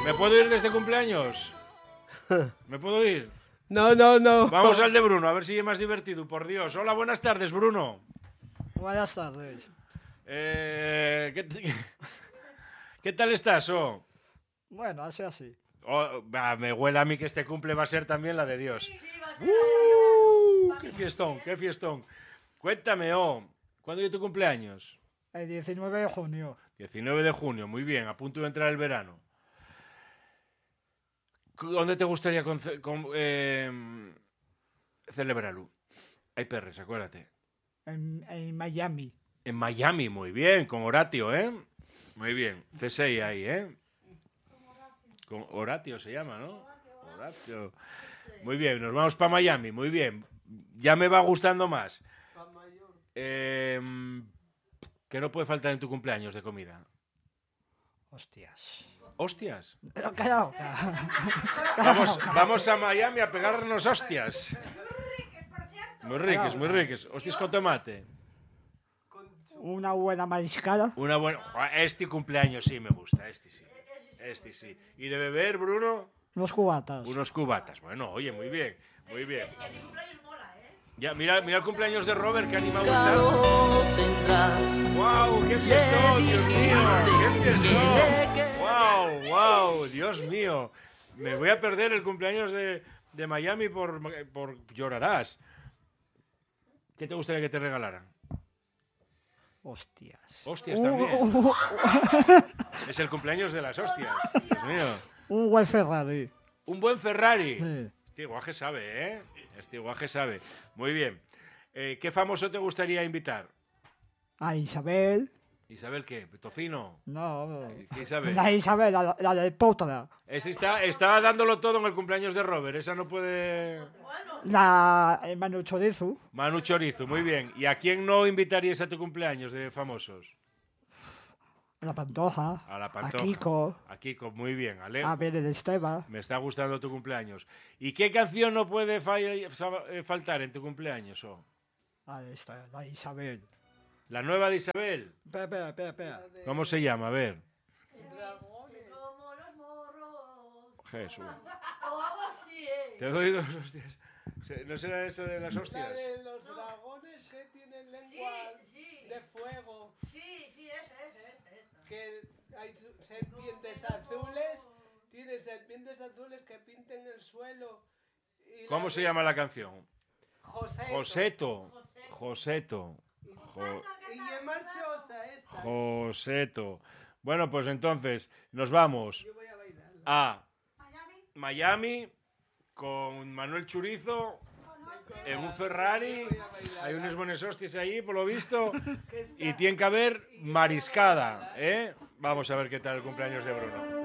¿Me puedo ir de este cumpleaños? ¿Me puedo ir? No, no, no. Vamos al de Bruno, a ver si es más divertido, por Dios. Hola, buenas tardes, Bruno. Buenas tardes. ¿Qué tal estás, Bueno, así. Me huele a mí que este cumple va a ser también la de Dios. Sí, va a ser la de Dios. ¡Qué fiestón! Cuéntame, ¿cuándo es tu cumpleaños? El 19 de junio. 19 de junio, muy bien, a punto de entrar el verano. ¿Dónde te gustaría celebrarlo? Hay perres, acuérdate. En Miami. En Miami, muy bien, con Horatio, ¿eh? Muy bien, C6 ahí, ¿eh? Con Horatio se llama, ¿no? Horatio. Muy bien, nos vamos para Miami, muy bien. Ya me va gustando más. ¿Qué no puede faltar en tu cumpleaños de comida? Hostias. ¿Hostias? Calla. Vamos a Miami a pegarnos hostias. Muy riques. Hostias con tomate. Una buena mariscada. Una buena... Este cumpleaños sí me gusta, este sí. ¿Y de beber, Bruno? Unos cubatas. Unos cubatas. Bueno, oye, muy bien. Ese cumpleaños mola, ¿eh? Ya, mira el cumpleaños de Robert, que animado está. Calor tendrás. ¡Guau! ¡Qué fiestón, Dios mío! ¡Qué fiestón! ¡Guau! Dios mío. Me voy a perder el cumpleaños de Miami por llorarás. ¿Qué te gustaría que te regalaran? Hostias. Hostias también. Es el cumpleaños de las hostias. Dios mío. Un buen Ferrari. Un buen Ferrari. Sí. Este guaje sabe, ¿eh? Este guaje sabe. Muy bien. ¿Qué famoso te gustaría invitar? A Isabel. ¿Isabel qué? ¿Tocino? No. ¿Qué Isabel? La Isabel, la del Potra. Esa está dándolo todo en el cumpleaños de Robert. Esa no puede... Bueno, La Manu Chorizo. Manu Chorizo, muy bien. ¿Y a quién no invitarías a tu cumpleaños de famosos? A la Pantoja. A la Pantoja. A Kiko. A Kiko, muy bien. Ale, A Belén Esteban. me está gustando tu cumpleaños. ¿Y qué canción no puede faltar en tu cumpleaños? Ahí está, la Isabel. ¿La nueva de Isabel? Espera. ¿Cómo se llama? A ver. como los morros. Jesús. O algo así, ¿eh? Te doy 2 hostias. ¿No será eso de las hostias? La de los dragones que tienen lengua Sí. de fuego, Sí, esa. que hay serpientes azules, tiene serpientes azules que pinten el suelo. Y ¿Cómo se llama la canción? Joseto. Joseto. Y es marchosa esta. Joseto. Bueno, pues entonces nos vamos Yo voy a bailar. a Miami con Manuel Chorizo en un Ferrari. Hay unos buenos hostias ahí, por lo visto. Y tiene que haber mariscada, ¿eh? Vamos a ver qué tal el cumpleaños de Bruno.